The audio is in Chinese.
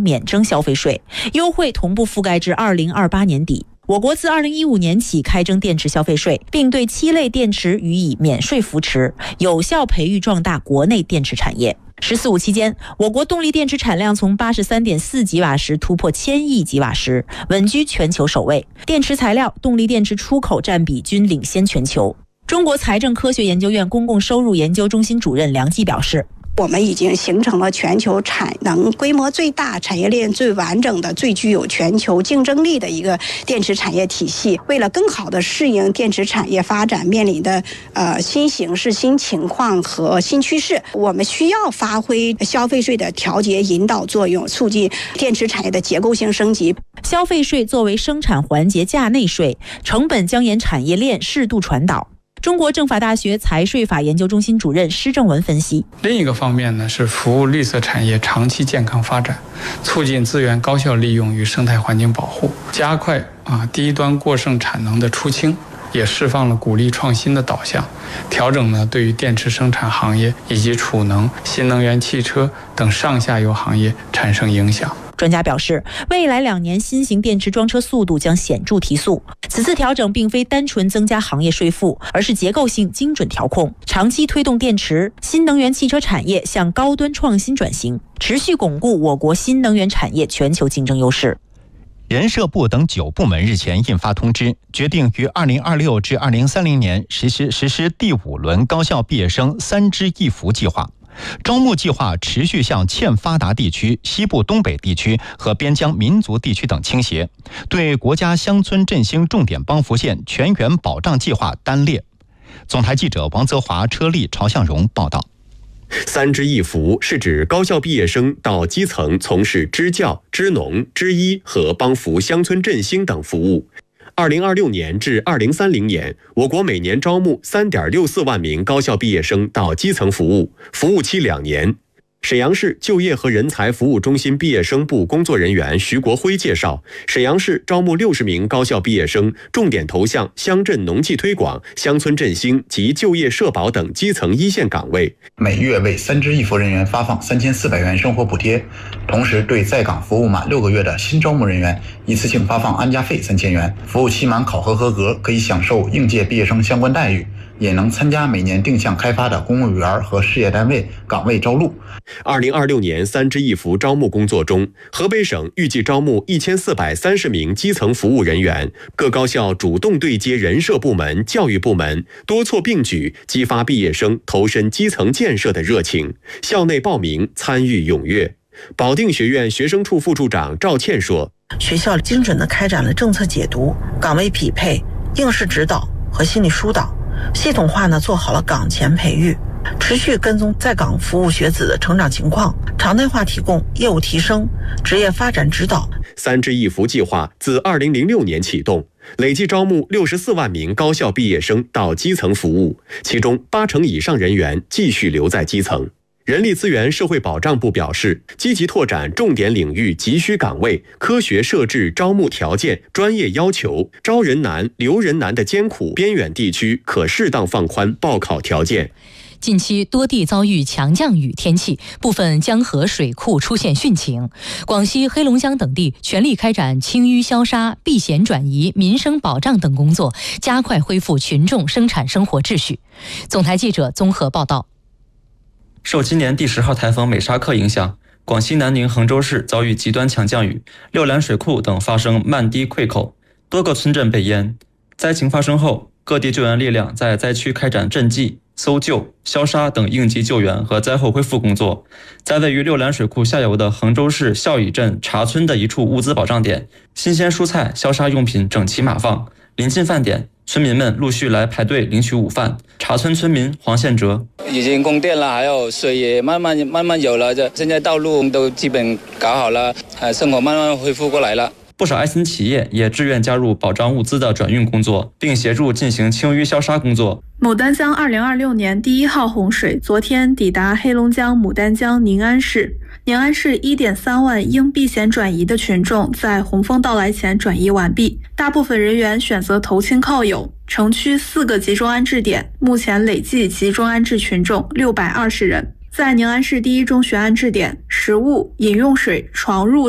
免征消费税，优惠同步覆盖至2028年底。我国自2015年起开征电池消费税，并对7类电池予以免税扶持，有效培育壮大国内电池产业。“14·5”期间，我国动力电池产量从83.4吉瓦时突破1000亿吉瓦时，稳居全球首位。电池材料、动力电池出口占比均领先全球。中国财政科学研究院公共收入研究中心主任梁季表示， 我们已经形成了全球产能规模最大、产业链最完整的、最具有全球竞争力的一个电池产业体系。为了更好地适应电池产业发展面临的新形势、新情况和新趋势，我们需要发挥消费税的调节引导作用，促进电池产业的结构性升级。 消费税作为生产环节价内税，成本将沿产业链适度传导。中国政法大学财税法研究中心主任施正文分析， 另一个方面呢，是服务绿色产业长期健康发展，促进资源高效利用与生态环境保护，加快低端过剩产能的出清，也释放了鼓励创新的导向，调整呢对于电池生产行业以及储能、新能源汽车等上下游行业产生影响。 专家表示，未来2年新型电池装车速度将显著提速。此次调整并非单纯增加行业税负，而是结构性精准调控，长期推动电池、新能源汽车产业向高端创新转型，持续巩固我国新能源产业全球竞争优势。 人社部等9部门日前印发通知，决定于2026至2030年实施第5轮高校毕业生3支1扶计划。招募计划持续向欠发达地区、西部东北地区和边疆民族地区等倾斜，对国家乡村振兴重点帮扶县全员保障计划单列。总台记者王泽华、车丽、朝向荣报道。 3支1扶是指高校毕业生到基层从事支教、支农、支医和帮扶乡村振兴等服务。2026年至2030年，我国每年招募3.64万名高校毕业生到基层服务，服务期2年。沈阳市就业和人才服务中心毕业生部工作人员徐国辉介绍，沈阳市招募60名高校毕业生，重点投向乡镇农技推广、乡村振兴及就业社保等基层一线岗位。 每月为3支1扶人员发放3400元生活补贴，同时对在岗服务满6个月的新招募人员一次性发放安家费3000元，服务期满考核合格可以享受应届毕业生相关待遇，也能参加每年定向开发的公务员和事业单位岗位招录。 2026年3支1扶招募工作中，河北省预计招募1430名基层服务人员，各高校主动对接人社部门、教育部门，多措并举，激发毕业生投身基层建设的热情。校内报名参与踊跃。保定学院学生处副处长赵倩说， 学校精准地开展了政策解读、岗位匹配、应试指导和心理疏导，系统化做好了岗前培育，持续跟踪在岗服务学子的成长情况，常态化提供业务提升、职业发展指导。 3支1扶计划自2006年启动，累计招募64万名高校毕业生到基层服务，其中80%以上人员继续留在基层。人力资源社会保障部表示，积极拓展重点领域急需岗位，科学设置招募条件、专业要求，招人难、留人难的艰苦边远地区可适当放宽报考条件。 近期多地遭遇强降雨天气，部分江河水库出现汛情。广西、黑龙江等地全力开展清淤消杀、避险转移、民生保障等工作，加快恢复群众生产生活秩序。总台记者综合报道。 受今年第10号台风美沙克影响，广西南宁、衡州市遭遇极端强降雨，六兰水库等发生漫堤溃口，多个村镇被淹。灾情发生后，各地救援力量在灾区开展赈济、搜救、消杀等应急救援和灾后恢复工作。在位于六兰水库下游的衡州市孝乙镇茶村的一处物资保障点，新鲜蔬菜、消杀用品整齐码放。临近饭点，村民们陆续来排队领取午饭。茶村村民黄宪哲， 已经供电了，还有水也慢慢有了，现在道路都基本搞好了，生活慢慢恢复过来了。 不少爱心企业也志愿加入保障物资的转运工作，并协助进行清淤消杀工作。 牡丹江2026年第1号洪水昨天抵达黑龙江牡丹江宁安市。宁安市 1.3 万应避险转移的群众在洪峰到来前转移完毕，大部分人员选择投亲靠友。城区4个集中安置点目前累计集中安置群众620人。在宁安市第一中学安置点，食物、饮用水、床褥